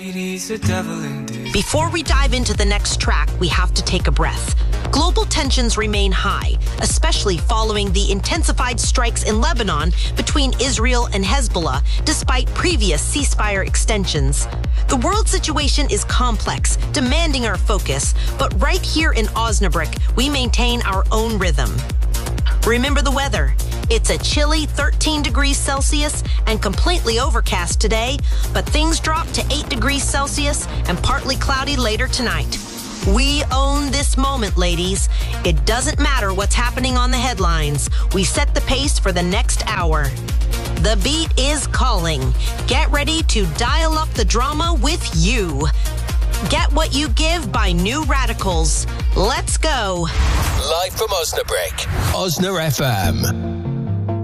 Before we dive into the next track, we have to take a breath. Global tensions remain high, especially following the intensified strikes in Lebanon between Israel and Hezbollah, despite previous ceasefire extensions. The world situation is complex, demanding our focus, but right here in Osnabrück, we maintain our own rhythm. Remember the weather. It's a chilly 13 degrees Celsius and completely overcast today, but things drop to 8 degrees Celsius and partly cloudy later tonight. We own this moment, ladies. It doesn't matter what's happening on the headlines. We set the pace for the next hour. The beat is calling. Get ready to dial up the drama with you. Get What You Give by New Radicals. Let's go. Live from Osnabrück, Osna FM.